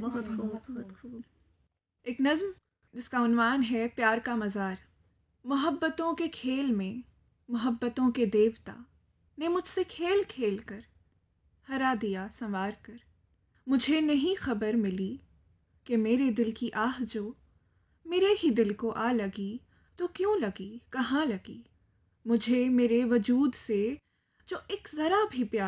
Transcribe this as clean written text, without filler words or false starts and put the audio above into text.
बहुत खूब। एक नज़्म जिसका उन्वान है प्यार का मज़ार। मोहब्बतों के खेल में मोहब्बतों के देवता ने मुझसे खेल खेल कर हरा दिया संवार कर। मुझे नहीं खबर मिली कि मेरे दिल की आह जो मेरे ही दिल को आ लगी तो क्यों लगी, कहाँ लगी। मुझे मेरे वजूद से जो एक ज़रा भी प्यार